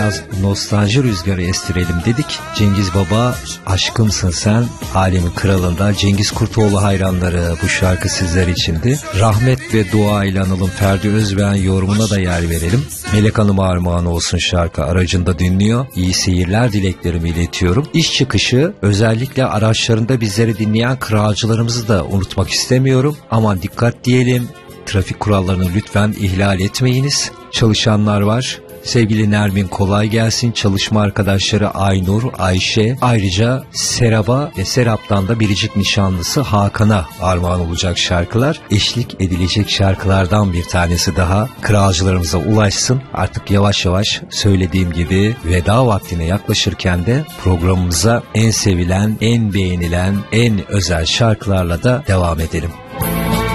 biraz nostalji rüzgarı estirelim dedik. Cengiz Baba, Aşkımsın Sen, Alemin Kralı'nda Cengiz Kurtoğlu hayranları bu şarkı sizler içindi. Rahmet ve dua ile anılın Ferdi Özbeğen yorumuna da yer verelim. Melek Hanım armağan olsun şarkı aracında dinliyor. İyi seyirler dileklerimi iletiyorum. İş çıkışı özellikle araçlarında bizleri dinleyen kıracılarımızı da unutmak istemiyorum. Aman dikkat diyelim. Trafik kurallarını lütfen ihlal etmeyiniz. Çalışanlar var. Sevgili Nermin kolay gelsin. Çalışma arkadaşları Aynur, Ayşe, ayrıca Serap'a ve Serap'tan da biricik nişanlısı Hakan'a armağan olacak şarkılar. Eşlik edilecek şarkılardan bir tanesi daha kralcılarımıza ulaşsın. Artık yavaş yavaş söylediğim gibi veda vaktine yaklaşırken de programımıza en sevilen, en beğenilen, en özel şarkılarla da devam edelim.